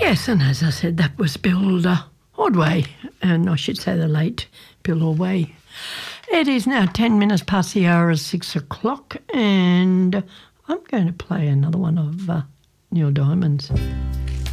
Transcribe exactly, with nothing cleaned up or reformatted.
Yes, and as I said, that was Bill uh, Ordway, and I should say the late Bill Ordway. It is now ten minutes past the hour of six o'clock, and I'm going to play another one of uh, Neil Diamond's.